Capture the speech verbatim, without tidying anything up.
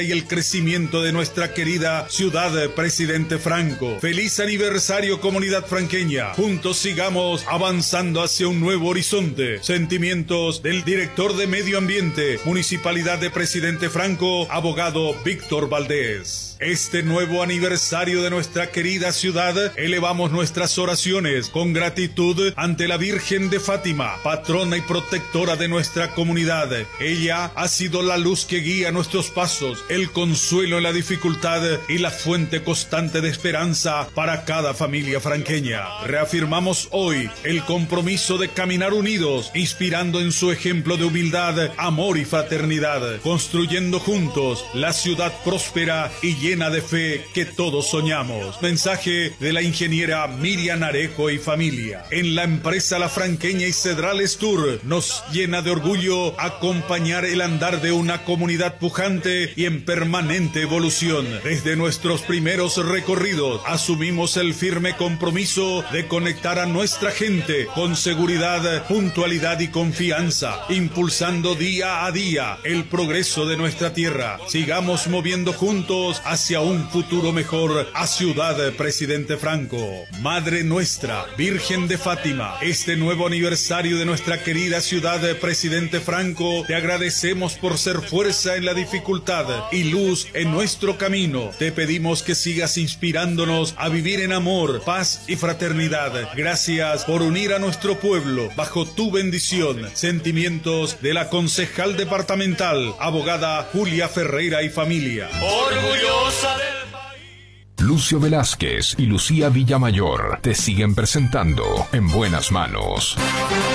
y el crecimiento de nuestra querida ciudad Presidente Franco. Feliz aniversario, comunidad franqueña. Juntos sigamos avanzando hacia un nuevo horizonte. Sentimientos del director de Medio Ambiente, Municipalidad de Presidente Franco, abogado Víctor Valdés. Este nuevo aniversario de nuestra querida ciudad, elevamos nuestras oraciones con gratitud ante la Virgen de Fátima, patrona y protectora de nuestra comunidad. Ella ha sido la luz que guía nuestros pasos, el consuelo en la dificultad y la fuente constante de esperanza para cada familia franqueña. Reafirmamos hoy el compromiso de caminar unidos, inspirando en su ejemplo de humildad, amor y fraternidad, construyendo juntos la ciudad próspera y llena de fe que todos soñamos. Mensaje de la ingeniera Miriam Arejo y familia. En la empresa La Franqueña y Cedrales Tour nos llena de orgullo acompañar el andar de una comunidad pujante y en permanente evolución. Desde nuestros primeros recorridos asumimos el firme compromiso de conectar a nuestra gente con seguridad, puntualidad y confianza, impulsando día a día el progreso de nuestra tierra. Sigamos moviendo juntos hacia un futuro mejor a Ciudad Presidente Franco. Madre nuestra, Virgen de Fátima, este nuevo aniversario de nuestra querida Ciudad Presidente Franco, te agradecemos por ser fuerza en la dificultad y luz en nuestro camino. Te pedimos que sigas inspirándonos a vivir en amor, paz y fraternidad. Gracias por unir a nuestro pueblo bajo tu bendición. Sentimientos de la concejal departamental, abogada Julia Ferreira y familia. Orgullosa del país. Lucio Velázquez y Lucía Villamayor te siguen presentando En Buenas Manos.